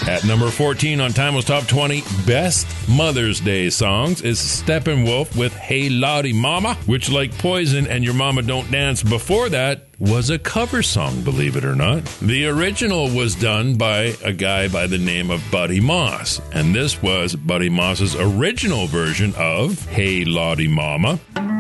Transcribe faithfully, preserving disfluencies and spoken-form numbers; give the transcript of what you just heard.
At number fourteen on Timeless Top twenty Best Mother's Day Songs is Steppenwolf with Hey Lottie Mama, which, like Poison and Your Mama Don't Dance before that, was a cover song, believe it or not. The original was done by a guy by the name of Buddy Moss, and this was Buddy Moss's original version of Hey Lottie Mama.